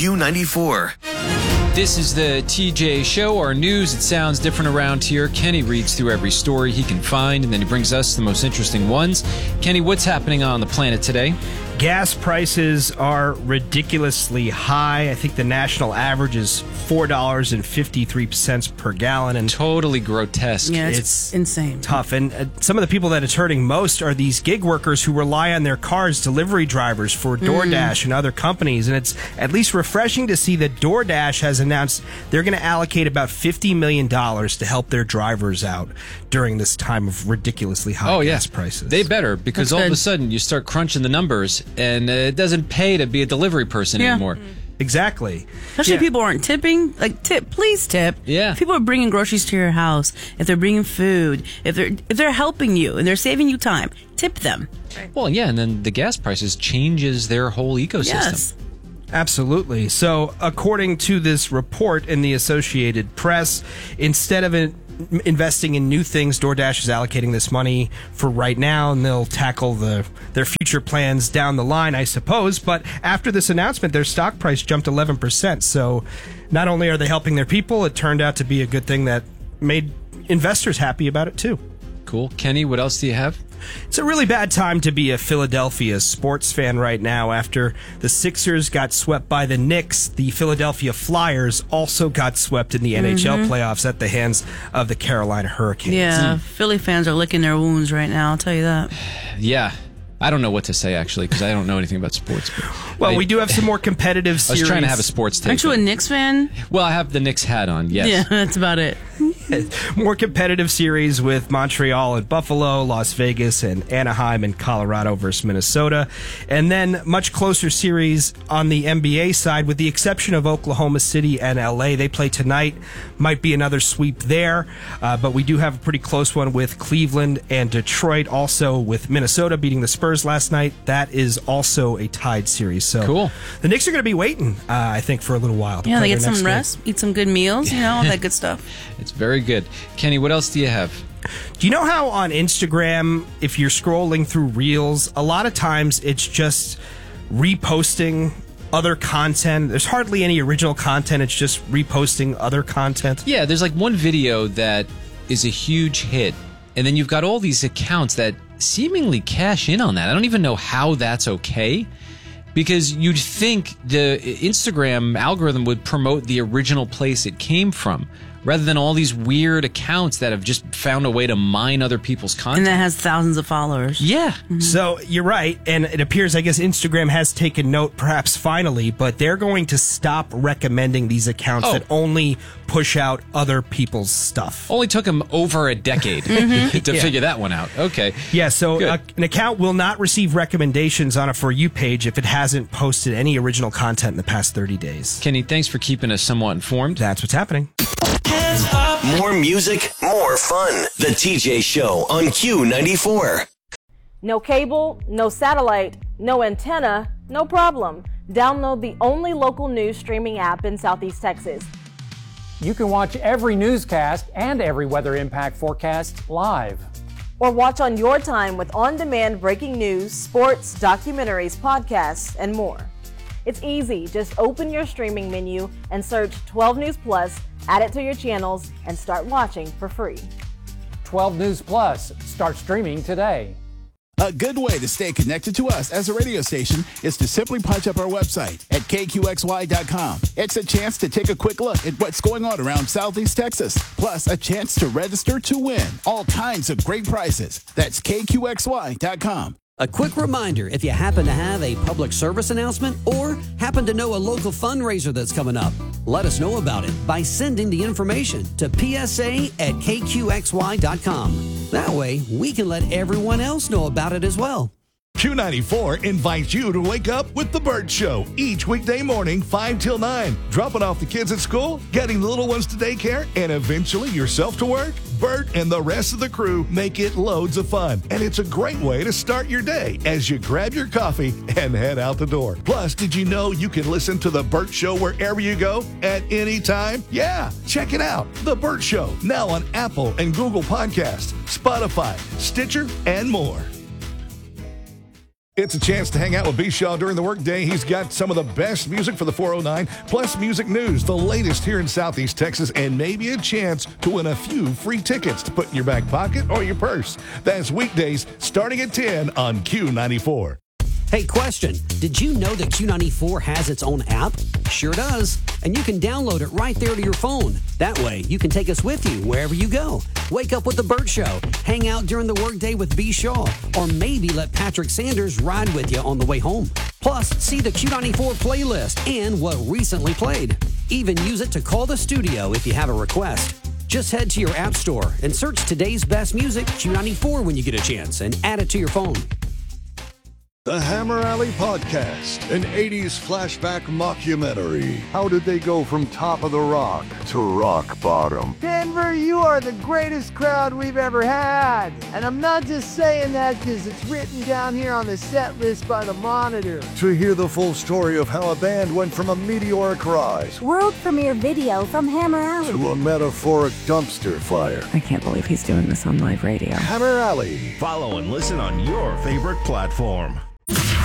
Q94. This is the TJ Show, our news. It sounds different around here. Kenny reads through every story he can find, and then he brings us the most interesting ones. Kenny, what's happening on the planet today? Gas prices are ridiculously high. I think the national average is $4.53 per gallon. And totally grotesque. Yeah, it's insane. Tough. And some of the people that it's hurting most are these gig workers who rely on their cars, delivery drivers for DoorDash and other companies. And it's at least refreshing to see that DoorDash has announced they're going to allocate about $50 million to help their drivers out during this time of ridiculously high gas prices. They better, because That's all good. of a sudden you start crunching the numbers, and it doesn't pay to be a delivery person anymore. Exactly. Especially if people aren't tipping. Like, please tip. Yeah. If people are bringing groceries to your house, if they're bringing food, if they're helping you and they're saving you time, tip them. Well, yeah, and then the gas prices changes their whole ecosystem. Yes. Absolutely. So, according to this report in the Associated Press, instead of investing in new things, DoorDash is allocating this money for right now, and they'll tackle their future plans down the line, I suppose. But after this announcement, their stock price jumped 11%. So, not only are they helping their people, it turned out to be a good thing that made investors happy about it, too. Cool. Kenny, what else do you have? It's a really bad time to be a Philadelphia sports fan right now. After the Sixers got swept by the Knicks, the Philadelphia Flyers also got swept in the NHL playoffs at the hands of the Carolina Hurricanes. Yeah, Philly fans are licking their wounds right now, I'll tell you that. Yeah. I don't know what to say, actually, because I don't know anything about sports. Well, we do have some more competitive I series. was trying to have a sports take. Aren't you a Knicks fan? Well, I have the Knicks hat on, yes. Yeah, that's about it. More competitive series with Montreal and Buffalo, Las Vegas and Anaheim and Colorado versus Minnesota. And then much closer series on the NBA side, with the exception of Oklahoma City and LA. They play tonight. Might be another sweep there. But we do have a pretty close one with Cleveland and Detroit. Also with Minnesota beating the Spurs last night. That is also a tied series. So cool. The Knicks are going to be waiting, I think, for a little while. Yeah, they get their some next rest, eat some good meals, all that good stuff. It's very good. Kenny, what else do you have? Do you know how on Instagram, if you're scrolling through Reels, a lot of times it's just reposting other content? There's hardly any original content. It's just reposting other content. Yeah, there's like one video that is a huge hit, and then you've got all these accounts that seemingly cash in on that. I don't even know how that's okay, because you'd think the Instagram algorithm would promote the original place it came from, rather than all these weird accounts that have just found a way to mine other people's content. And that has thousands of followers. Yeah. So you're right, and it appears, I guess, Instagram has taken note, perhaps finally, but they're going to stop recommending these accounts that only push out other people's stuff. Only took them over a decade to figure that one out. Okay. Yeah, so an account will not receive recommendations on a For You page if it hasn't posted any original content in the past 30 days. Kenny, thanks for keeping us somewhat informed. That's what's happening. More music, more fun. The TJ Show on Q94. No cable, no satellite, no antenna, no problem. Download the only local news streaming app in Southeast Texas. You can watch every newscast and every weather impact forecast live. Or watch on your time with on-demand breaking news, sports, documentaries, podcasts, and more. It's easy. Just open your streaming menu and search 12 News Plus, add it to your channels, and start watching for free. 12 News Plus. Start streaming today. A good way to stay connected to us as a radio station is to simply punch up our website at kqxy.com. It's a chance to take a quick look at what's going on around Southeast Texas, plus a chance to register to win all kinds of great prizes. That's kqxy.com. A quick reminder, if you happen to have a public service announcement or happen to know a local fundraiser that's coming up, let us know about it by sending the information to psa@kqxy.com. That way, we can let everyone else know about it as well. Q94 invites you to wake up with The Burt Show each weekday morning, 5 till 9. Dropping off the kids at school, getting the little ones to daycare, and eventually yourself to work. Burt and the rest of the crew make it loads of fun. And it's a great way to start your day as you grab your coffee and head out the door. Plus, did you know you can listen to The Burt Show wherever you go at any time? Yeah, check it out. The Burt Show, now on Apple and Google Podcasts, Spotify, Stitcher, and more. It's a chance to hang out with B. Shaw during the workday. He's got some of the best music for the 409, plus music news, the latest here in Southeast Texas, and maybe a chance to win a few free tickets to put in your back pocket or your purse. That's weekdays starting at 10 on Q94. Hey, question. Did you know that Q94 has its own app? Sure does. And you can download it right there to your phone. That way, you can take us with you wherever you go. Wake up with The Burt Show, hang out during the workday with B. Shaw, or maybe let Patrick Sanders ride with you on the way home. Plus, see the Q94 playlist and what recently played. Even use it to call the studio if you have a request. Just head to your app store and search today's best music, Q94, when you get a chance, and add it to your phone. The Hammer Alley Podcast, an 80s flashback mockumentary. How did they go from top of the rock to rock bottom? Denver, you are the greatest crowd we've ever had. And I'm not just saying that because it's written down here on the set list by the Monitor. To hear the full story of how a band went from a meteoric rise, world premiere video from Hammer Alley, to a metaphoric dumpster fire. I can't believe he's doing this on live radio. Hammer Alley. Follow and listen on your favorite platform.